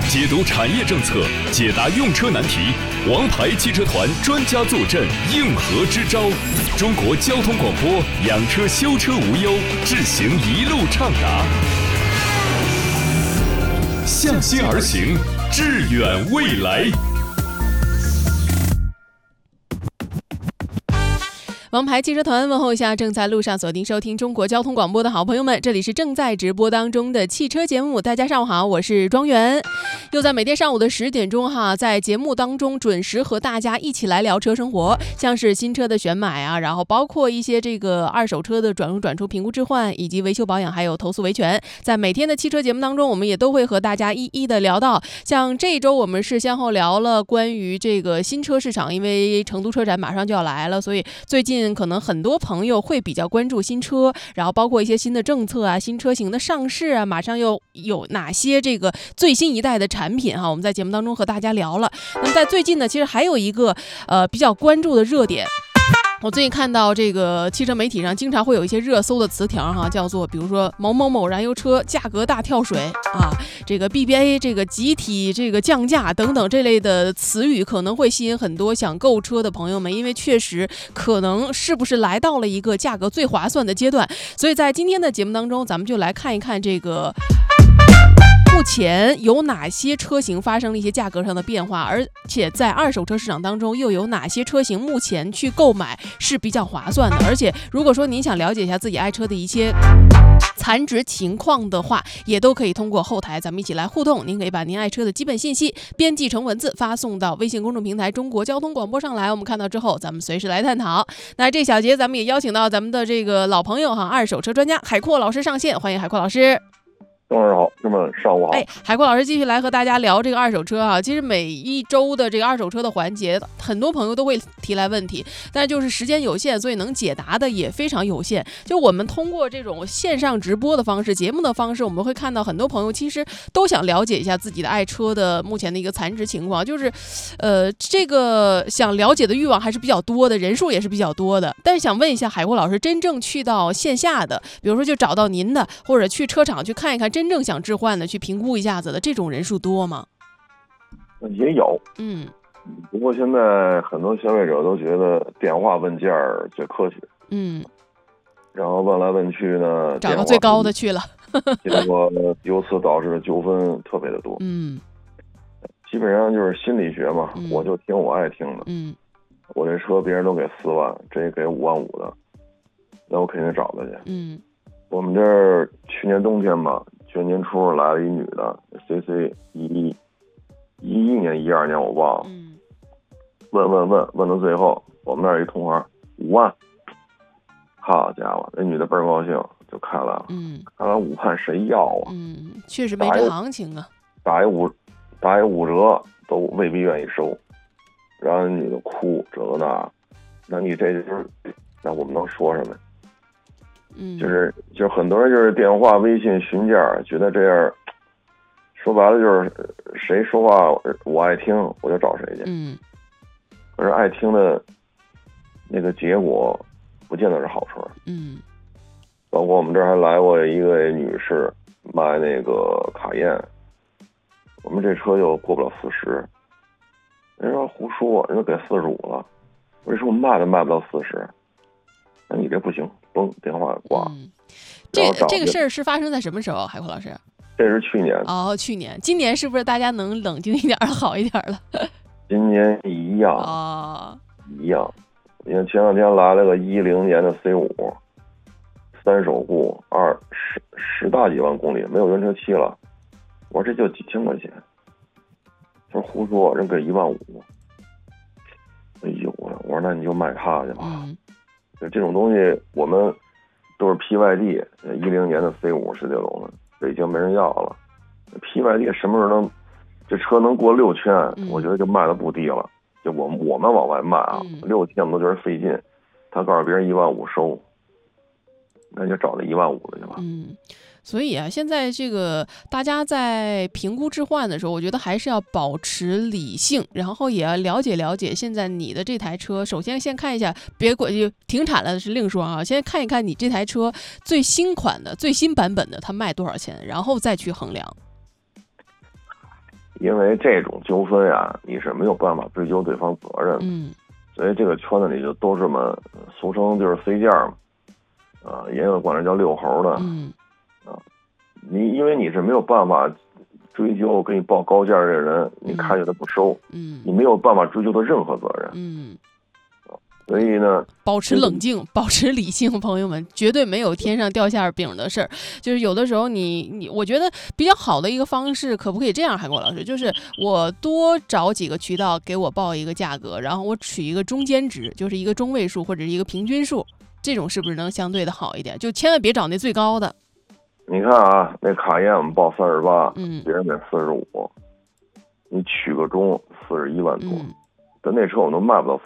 解读产业政策，解答用车难题，王牌汽车团专家坐镇，应和支招。中国交通广播，养车修车无忧，智行一路畅达。向心而行，致远未来。 王牌汽车团问候一下正在路上锁定收听中国交通广播的好朋友们，这里是正在直播当中的汽车节目。大家上午好，我是庄园，又在每天上午的10点钟在节目当中准时和大家一起来聊车生活，像是新车的选买啊，然后包括一些这个二手车的转入转出、评估置换以及维修保养，还有投诉维权，在每天的汽车节目当中，我们也都会和大家一一的聊到。像这一周我们是先后聊了关于这个新车市场，因为成都车展马上就要来了，所以最近可能很多朋友会比较关注新车，然后包括一些新的政策啊、新车型的上市啊，马上又有哪些这个最新一代的产品我们在节目当中和大家聊了。那么在最近呢，其实还有一个比较关注的热点。我最近看到这个汽车媒体上经常会有一些热搜的词条叫做比如说某某某燃油车价格大跳水啊，这个 BBA 这个集体这个降价等等这类的词语，可能会吸引很多想购车的朋友们，因为确实可能是不是来到了一个价格最划算的阶段。所以在今天的节目当中，咱们就来看一看这个目前有哪些车型发生了一些价格上的变化，而且在二手车市场当中又有哪些车型目前去购买是比较划算的。而且如果说您想了解一下自己爱车的一些残值情况的话，也都可以通过后台咱们一起来互动。您可以把您爱车的基本信息编辑成文字发送到微信公众平台中国交通广播上来，我们看到之后咱们随时来探讨。那这小节咱们也邀请到咱们的这个老朋友二手车专家海阔老师上线，欢迎海阔老师。 董事好，哥们上午好。 海阔老师继续来和大家聊这个二手车其实每一周的这个二手车的环节，很多朋友都会提来问题，但就是时间有限，所以能解答的也非常有限。就我们通过这种线上直播的方式、节目的方式，我们会看到很多朋友其实都想了解一下自己的爱车的目前的一个残值情况，就是这个想了解的欲望还是比较多的，人数也是比较多的。但是想问一下海阔老师，真正去到线下的，比如说就找到您的，或者去车厂去看一看真正想置换的，去评估一下子的，这种人数多吗？ 也有，不过现在很多消费者都觉得电话问价最科学，然后问来问去呢， 找到最高的去了， 结果由此导致的纠纷特别的多，基本上就是心理学嘛，我就听我爱听的，我这车别人都给4万，这给5万5的，那我肯定找他去，我们这儿去年冬天吧，去年初来了一女的 CC 11年12年我忘了，问到最后，我们那儿一同行5万，好家伙，那女的倍儿高兴就开来了，开来5万谁要啊？ 确实没这行情啊， 打一5折都未必愿意收，然后女的哭这个那你这就是那我们能说什么？就是很多人就是电话微信询价，觉得这样说白了就是谁说话我爱听我就找谁去，可是爱听的那个结果不见得是好车，包括我们这儿还来过一个女士卖那个卡宴，我们这车就过不了40，人说胡说，人家给45了，我说我卖都卖不到40，那你这不行，嘣，电话挂。 这个事儿是发生在什么时候，海阔老师？ 这是去年。 去年。今年是不是大家能冷静一点好一点了？ 今年一样。一样。因为前两天来了个10年的 C5，3手库，10大几万公里，没有原车漆了。我说这就几千块钱，他说胡说，人给1万5。哎呦，我说那你就卖它去吧。就这种东西我们都是 PYD，10年的 C5是这种的，北京没人要了。PYD 什么时候这车能过6000，我觉得就卖的不低了。就我们往外卖6000我们都觉得费劲，他告诉别人1万5收，那就找那1万5的去吧。 所以现在这个大家在评估置换的时候，我觉得还是要保持理性，然后也要了解了解现在你的这台车。首先先看一下，别管就停产了是另说先看一看你这台车最新款的、最新版本的它卖多少钱，然后再去衡量。 因为这种纠纷呀，你是没有办法追究对方责任的。所以这个圈子里就都这么俗称就是 C 件嘛，也有管这叫遛猴的。你因为你是没有办法追究给你报高价这人，你开着他不收，你没有办法追究他任何责任。所以呢， 保持冷静，保持理性，朋友们，绝对没有天上掉馅饼的事儿。就是有的时候我觉得比较好的一个方式，可不可以这样，海国老师？就是我多找几个渠道给我报一个价格，然后我取一个中间值，就是一个中位数或者是一个平均数，这种是不是能相对的好一点？就千万别找那最高的。 你看啊，那卡宴我们报38，别人给45，你取个中41万多。但那车我们都卖不到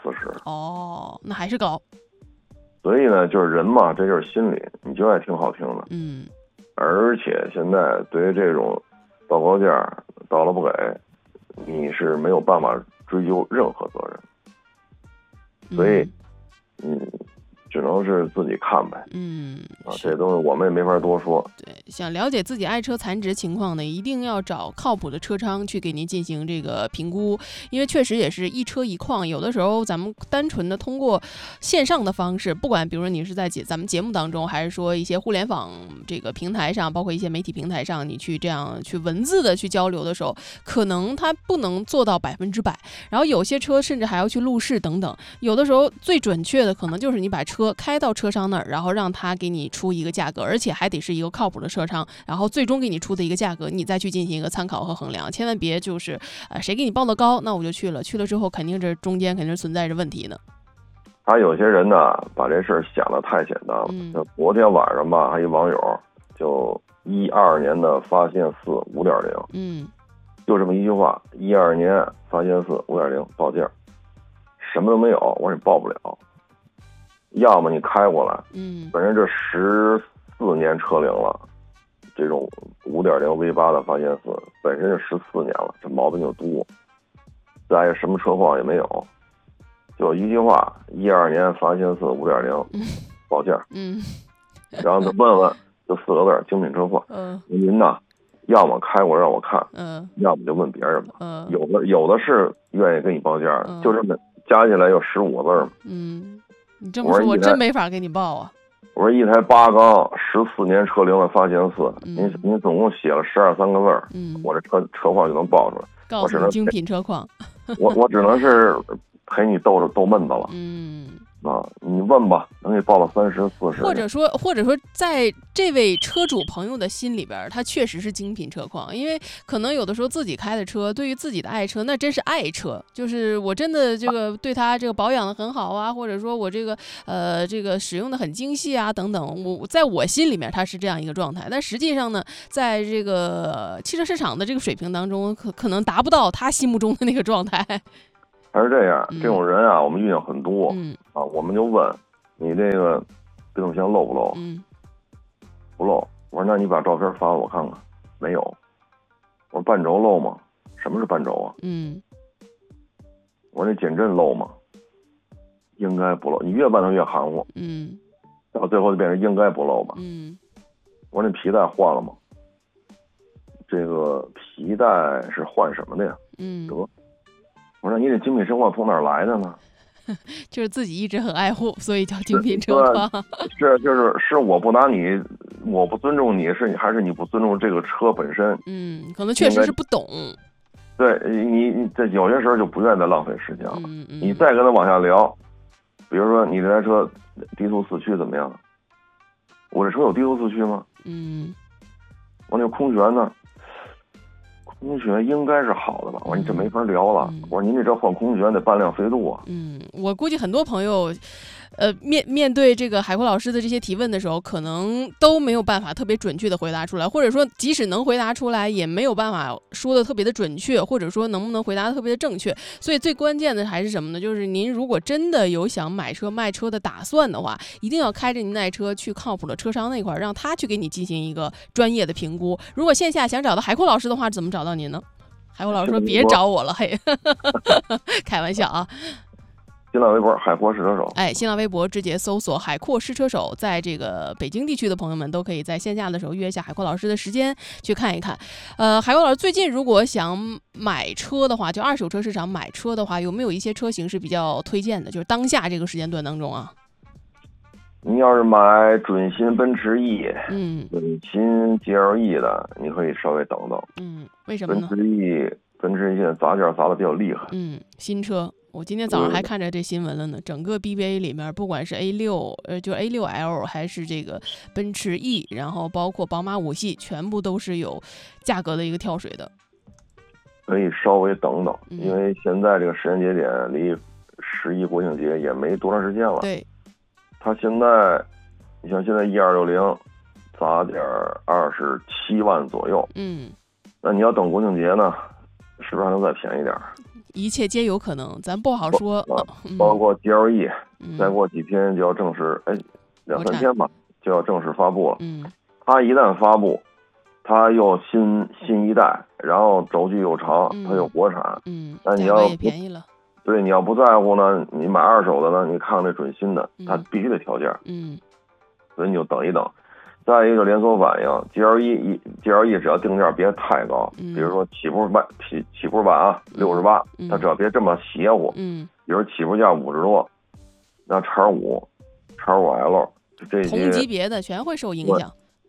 40。 那还是高。 所以呢，就是人嘛，这就是心理，你就爱听好听的。而且现在对于这种报高价到了不给，你是没有办法追究任何责任。所以，只能是自己看呗。这东西我们也没法多说。 对，想了解自己爱车残值情况呢，一定要找靠谱的车商去给您进行这个评估，因为确实也是一车一况，有的时候咱们单纯的通过线上的方式，不管比如说你是在咱们节目当中，还是说一些互联网这个平台上，包括一些媒体平台上，你去这样去文字的去交流的时候，可能它不能做到100%，然后有些车甚至还要去路试等等，有的时候最准确的可能就是你把车开到车商那儿，然后让他给你出一个价格，而且还得是一个靠谱的车商，然后最终给你出的一个价格，你再去进行一个参考和衡量，千万别就是谁给你报的高，那我就去了之后肯定这中间肯定存在着问题呢。 他有些人呢，把这事儿想得太简单了。昨天晚上吧，还一网友就12年的发现4 5.0，就这么一句话，12年发现4 5.0报价，什么都没有，我说你报不了。要么你开过来，本身这14年车龄了，这种5.0 V8 的发现4本身就14年了，这毛病就多，再什么车况也没有，就一句话，12年发现4 5.0报价，然后他问问就4个字，精品车况。您呐，要么开过让我看，要么就问别人吧。有的是愿意给你报价的，就这么加起来有15个字嘛。 你这么说，我真没法给你报啊。 我说一台8缸14年车龄的发现4，您总共写了12、3个字，我这车况就能报出来。 告诉你精品车况， 我只能是陪你逗闷子了。你问吧，能给报了30、40。 或者说，在这位车主朋友的心里边，他确实是精品车况，因为可能有的时候自己开的车，对于自己的爱车，那真是爱车，就是我真的这个对它这个保养的很好啊，或者说我这个使用的很精细啊等等，我在我心里面它是这样一个状态，但实际上呢，在这个汽车市场的这个水平当中，可能达不到他心目中的那个状态。 还是这样，这种人啊，我们遇见很多。我们就问你这个变速箱漏不漏？不漏。我说那你把照片发我看看，没有。我说半轴漏吗？什么是半轴啊？我说那减震漏吗？应该不漏。你越问他越含糊。到最后就变成应该不漏吧。我说那皮带换了吗？这个皮带是换什么的呀？得。我说你这精品车况从哪儿来的呢？ 就是自己一直很爱护，所以叫精品车况。 是我不拿你，我不尊重你，还是你不尊重这个车本身？ 可能确实是不懂。 对你这有些时候就不愿意再浪费时间了。你再跟他往下聊，比如说你这台车低速四驱怎么样？我这车有低速四驱吗？我那空悬呢？空悬应该是好的吧？我说你这没法聊了。我说您这车换空悬得半辆飞度啊。 我估计很多朋友，面对这个海阔老师的这些提问的时候，可能都没有办法特别准确的回答出来，或者说即使能回答出来，也没有办法说的特别的准确，或者说能不能回答的特别的正确。所以最关键的还是什么呢？就是您如果真的有想买车卖车的打算的话，一定要开着您那车去靠谱的车商那块，让他去给你进行一个专业的评估。如果线下想找到海阔老师的话，怎么找到您呢？海阔老师说别找我了，嘿，开玩笑啊。 新浪微博海阔试车手， 新浪微博直接搜索海阔试车手，在这个北京地区的朋友们都可以在线下的时候约一下海阔老师的时间去看一看。海阔老师最近如果想买车的话，就二手车市场买车的话，有没有一些车型是比较推荐的？就是当下这个时间段当中啊。 你要是买准新奔驰 E， 准新 GLE 的，你可以稍微等等。 为什么呢？ 奔驰 E 现在砸价砸的比较厉害。 新车。我今天早上还看着这新闻了呢，整个 BBA 里面，不管是 A6，就是 A6L 还是这个奔驰 E， 然后包括宝马5系，全部都是有价格的一个跳水的。 可以稍微等等，因为现在这个时间节点离11国庆节也没多长时间了。 对， 它现在，你像现在1260，砸点27万左右。那你要等国庆节呢，是不是还能再便宜点？ 一切皆有可能，咱不好说。 包括 GLE，再过几天就要正式，2-3天吧，就要正式发布了。它一旦发布，它又新一代，然后轴距又长，它有国产。那你要也便宜了。 对，你要不在乎呢，你买二手的呢，你看看这准新的，它必须得调价。所以你就等一等。再一个连锁反应 ，GLE 只要定价别太高，比如说起步版啊68，它只要别这么邪乎，比如起步价50多，那X5L 这些同级别的全会受影响，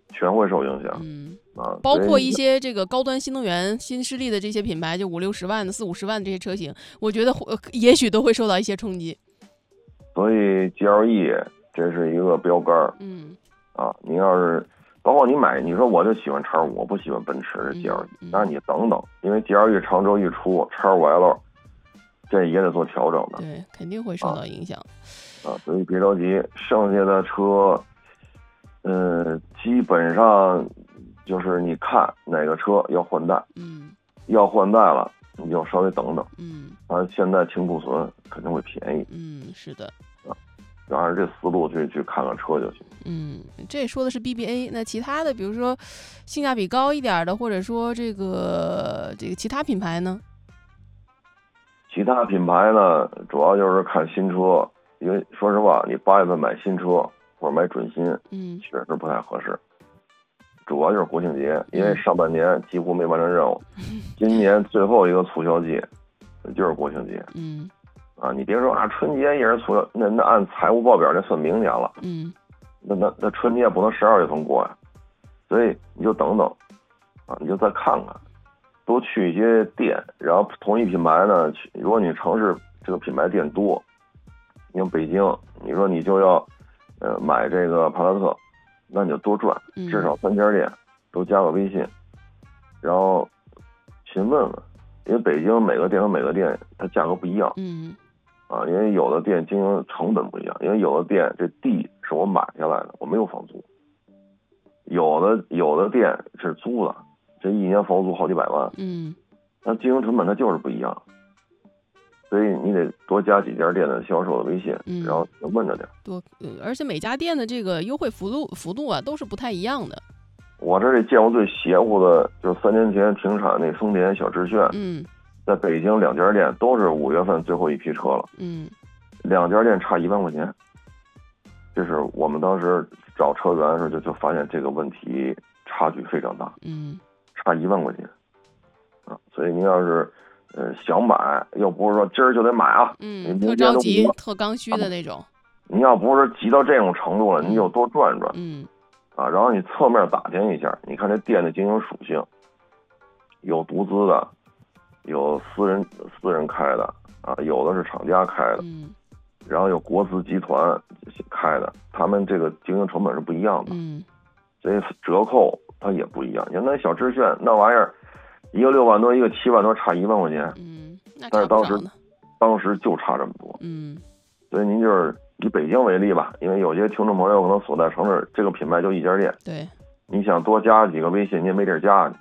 包括一些这个高端新能源、新势力的这些品牌，就50-60万的、40-50万的这些车型，我觉得也许都会受到一些冲击。 所以 GLE 这是一个标杆。你要是包括你买，你说我就喜欢 X5， 我不喜欢奔驰的 GLE，那你等等，因为 GLE 长轴一出 ，X5L 这也得做调整的。 对，肯定会受到影响。 所以别着急，剩下的车，基本上就是你看哪个车要换代，要换代了，你就稍微等等。现在清库存肯定会便宜。 是的。 按照这思路去看看车就行。 这说的是 BBA， 那其他的，比如说性价比高一点的，或者说这个其他品牌呢？ 其他品牌呢，主要就是看新车，因为说实话，你8月份买新车或者买准新，确实不太合适。主要就是国庆节，因为上半年几乎没完成任务，今年最后一个促销季就是国庆节。你别说春节也是促销，那按财务报表那算明年了。那春节也不能12月份过呀，所以你就等等，你就再看看，多去一些店，然后同一品牌呢，如果你城市这个品牌店多，你像北京，你说你就要买这个帕萨特，那你就多转，至少3家店都加个微信，然后询问问，因为北京每个店和每个店它价格不一样。因为有的店经营成本不一样，因为有的店这地是我买下来的，我没有房租；有的店是租的，这一年房租好几百万。那经营成本它就是不一样，所以你得多加几家店的销售的微信，然后问着点。 而且每家店的这个优惠幅度啊都是不太一样的。 我这里见过最邪乎的，就是3年前停产那丰田小致炫。在北京2家店都是5月份最后一批车了。2家店差1万块钱，这是我们当时找车源的时候就发现这个问题差距非常大。差1万块钱。所以您要是想买，又不是说今儿就得买啊， 特着急、特刚需的那种。 你要不是急到这种程度了，你就多转转。然后你侧面打听一下，你看这店的经营属性，有独资的。有私人开的有的是厂家开的，然后有国资集团开的，他们这个经营成本是不一样的，所以折扣它也不一样。像那小致炫那玩意儿，一个6万多，一个7万多，差1万块钱。但是当时就差这么多。所以您就是以北京为例吧，因为有些听众朋友可能所在城市这个品牌就1家店， 对， 你想多加几个微信，你也没地儿加去。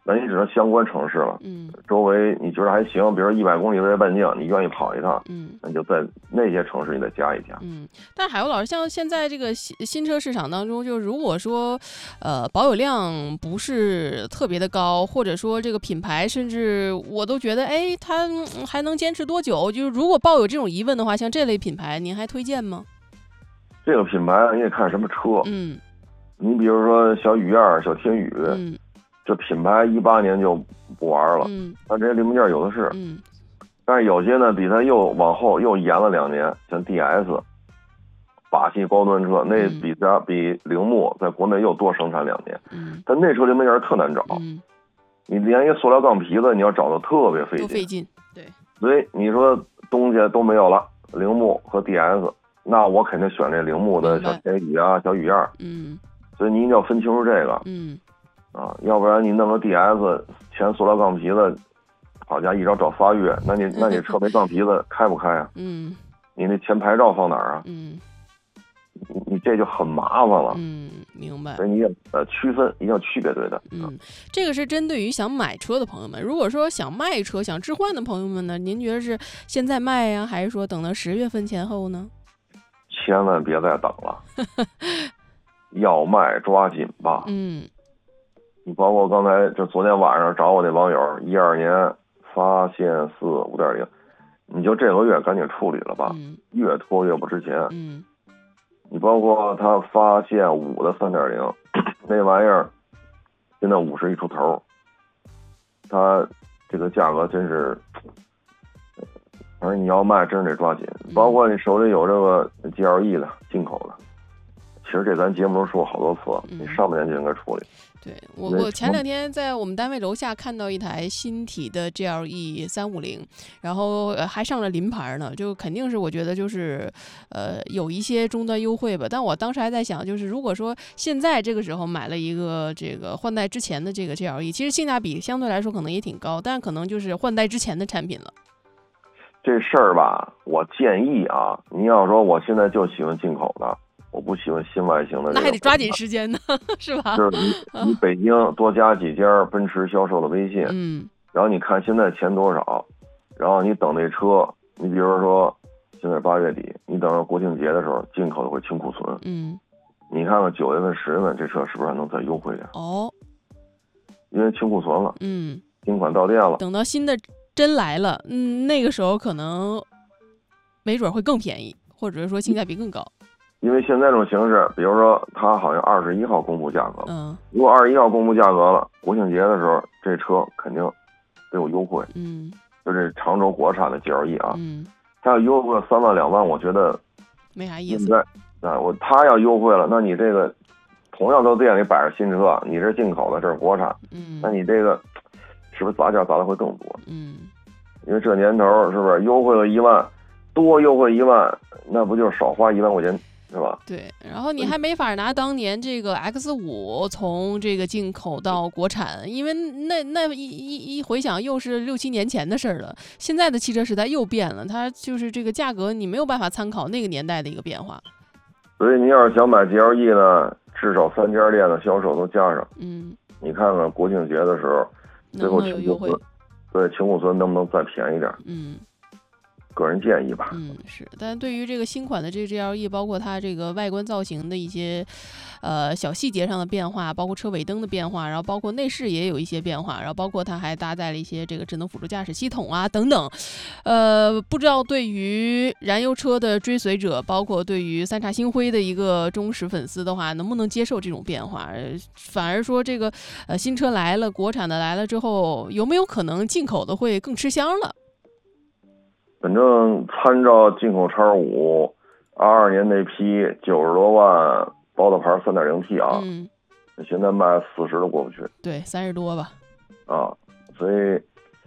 那你只能相关城市了。周围你觉得还行，比如100公里为半径，你愿意跑一趟，那你就在那些城市你再加一加。 但海鸥老师，像现在这个新车市场当中，就如果说保有量不是特别的高，或者说这个品牌甚至我都觉得它还能坚持多久，就是如果抱有这种疑问的话，像这类品牌您还推荐吗？ 这个品牌你得看什么车。你比如说小雨燕、小天宇，这品牌18年就不玩了，但这些零部件有的是。但是有些呢比它又往后又延了2年，像 DS 巴西高端车，那比铃木在国内又多生产2年。但那车零部件特难找，你连一个塑料钢皮子你要找的特别费劲。对，所以你说东西都没有了，铃木和 DS， 那我肯定选这铃木的小天宇啊、小雨燕。所以你一定要分清楚这个。要不然你弄个 DS 前塑料钢皮子，好家伙，一找4月，那你车没钢皮子开不开啊？你那前牌照放哪儿啊？你这就很麻烦了。 明白。 所以你也区分，一定要区别对的。 这个是针对于想买车的朋友们。如果说想卖车、想置换的朋友们呢，您觉得是现在卖呀，还是说等到10月份前后呢？ 千万别再等了。要卖抓紧吧。你包括刚才就昨天晚上找我那网友，12年发现4 5.0， 你就这个月赶紧处理了吧，越拖越不值钱。你包括他发现5的 3.0， 那玩意儿现在50亿出头，它这个价格真是，反正你要卖真是得抓紧。包括你手里有这个 GLE 的进口的，其实这咱节目中说过好多次，你上半年就应该处理。 对，我前2天在我们单位楼下看到一台新体的 GLE 350，然后还上了临牌呢，就肯定是我觉得就是有一些终端优惠吧。但我当时还在想，就是如果说现在这个时候买了一个这个换代之前的这个 GLE， 其实性价比相对来说可能也挺高，但可能就是换代之前的产品了。 这事儿吧，我建议啊，你要说我现在就喜欢进口的，我不喜欢新外形的， 那还得抓紧时间呢，是吧？ 就是你北京多加几家奔驰销售的微信，然后你看现在钱多少，然后你等那车，你比如说现在8月底，你等到国庆节的时候，进口的会清库存，你看看9月份、10月份这车是不是还能再优惠点？因为清库存了，新款到店了， 等到新的真来了，那个时候可能没准会更便宜，或者说性价比更高。 因为现在这种形式，比如说它好像21号公布价格了，如果21号公布价格了，国庆节的时候这车肯定得有优惠，就这常州国产的 GLE 啊，它要优惠3万2万，我觉得没啥意思。 它要优惠了，那你这个同样都店里摆着新车，你这进口的，这是国产，那你这个是不是砸价砸的会更多？因为这年头是不是优惠了1万，多优惠1万，那不就是少花1万块钱？是吧？ 对，然后你还没法拿当年这个 X5 从这个进口到国产，因为那一回想又是6、7年前的事儿了。现在的汽车时代又变了，它就是这个价格你没有办法参考那个年代的一个变化。 所以你要是想买 GLE 呢，至少3家店的销售都加上。你看看国庆节的时候，最后清库存，对，清库存能不能再便宜点？个人建议吧。 是，但对于这个新款的这个 GLE， 包括它这个外观造型的一些小细节上的变化，包括车尾灯的变化，然后包括内饰也有一些变化，然后包括它还搭载了一些这个智能辅助驾驶系统啊等等。不知道对于燃油车的追随者，包括对于三叉星辉的一个忠实粉丝的话，能不能接受这种变化？反而说这个新车来了，国产的来了之后，有没有可能进口的会更吃香了？ 反正参照进口叉5 22年那批90多万包的牌 3.0T 啊，现在卖40都过不去，对 ，30多吧。 所以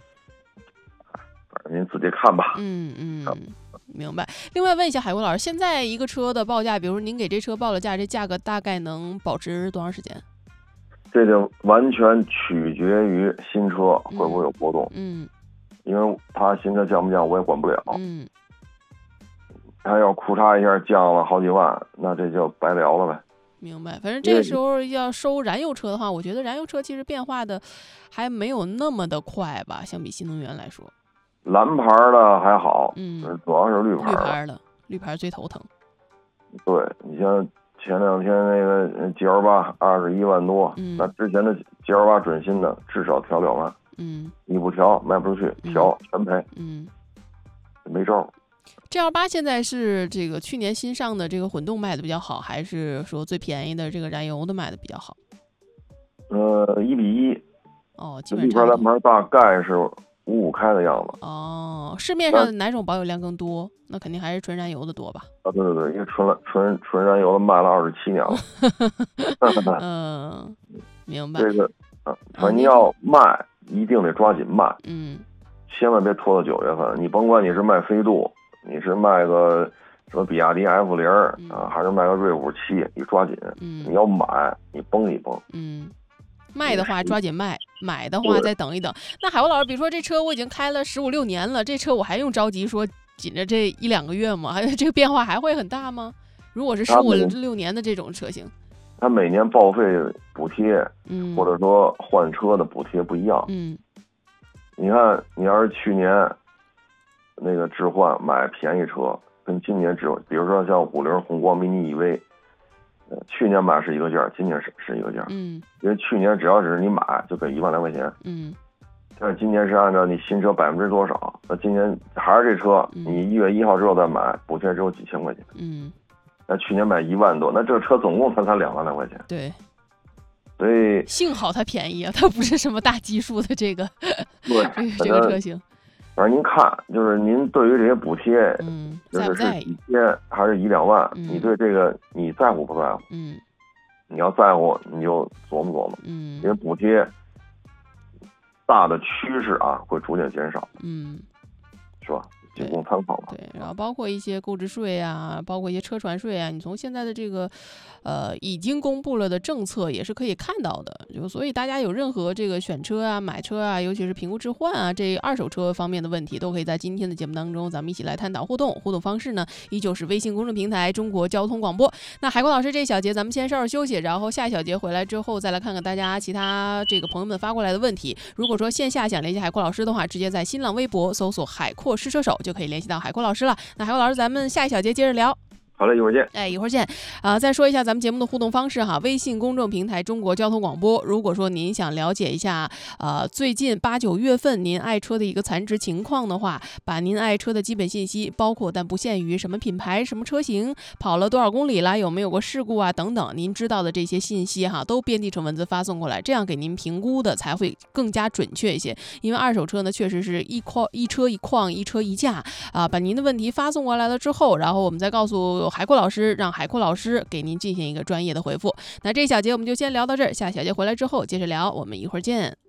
反正您自己看吧。 明白。另外问一下海国老师，现在一个车的报价，比如说您给这车报了价，这价格大概能保值多长时间？ 这就完全取决于新车会不会有波动。因为它新车降不降我也管不了。它要库嚓一下降了好几万，那这就白聊了呗。 明白。反正这个时候要收燃油车的话，我觉得燃油车其实变化的还没有那么的快吧，相比新能源来说。 蓝牌的还好，主要是绿牌的，绿牌最头疼。 对，你像前2天那个 GL8 21万多，那之前的 GL8 准新的至少调2万，你不调卖不出去，调全赔，没招。 GL8 现在是这个去年新上的这个混动卖的比较好，还是说最便宜的这个燃油的卖的比较好 ？1比1。 哦，基本上。 绿牌蓝牌大概是55开的样子。 哦，市面上哪种保有量更多？那肯定还是纯燃油的多吧？ 啊，对，因为纯燃油的卖了27年了。明白。 这个反正你要卖，一定得抓紧卖。千万别拖到9月份。你甭管你是卖飞度，你是卖个什么比亚迪 F0还是卖个瑞57，你抓紧。你要买，你绷一绷。 卖的话抓紧卖，买的话再等一等。那海波老师，比如说这车我已经开了15、16年了，这车我还用着急说紧着这1-2个月吗？这个变化还会很大吗？如果是15、16年的这种车型， 它每年报废补贴，或者说换车的补贴不一样。你看，你要是去年那个置换买便宜车，跟今年比如说像50宏光 mini EV。去年买是一个价，今年是一个价。因为去年只要是你买就给1万来块钱。但是今年是按照你新车多少，那今年还是这车，你1月1号之后再买，补贴只有几千块钱。那去年买1万多，那这个车总共才2万来块钱。 对。 所以幸好它便宜啊，它不是什么大基数的这个这个车型。 反正您看，就是您对于这些补贴，就是几千还是1-2万，你对这个你在乎不在乎？你要在乎，你就琢磨琢磨。因为补贴大的趋势啊，会逐渐减少。是吧？仅供参考吧。 对，然后包括一些购置税啊，包括一些车船税啊，你从现在的这个已经公布了的政策也是可以看到的。就所以大家有任何这个选车啊、买车啊，尤其是评估置换啊这二手车方面的问题，都可以在今天的节目当中咱们一起来探讨互动。互动方式呢，依旧是微信公众平台中国交通广播。那海光老师这一小节咱们先稍事休息，然后下一小节回来之后再来看看大家其他这个朋友们发过来的问题。如果说线下想联系海阔老师的话，直接在新浪微博搜索海阔试车手就可以联系到海阔老师了。那海阔老师，咱们下一小节接着聊。 好嘞，一会儿见。 一会儿见。再说一下咱们节目的互动方式哈，微信公众平台中国交通广播。如果说您想了解一下最近8、9月份您爱车的一个残值情况的话，把您爱车的基本信息，包括但不限于什么品牌、什么车型、跑了多少公里啦、有没有过事故啊等等，您知道的这些信息哈，都编辑成文字发送过来，这样给您评估的才会更加准确一些。因为二手车呢，确实是一车一况，一车一价把您的问题发送过来了之后，然后我们再告诉海阔老师，让海阔老师给您进行一个专业的回复。那这一小节我们就先聊到这儿，下小节回来之后接着聊，我们一会儿见。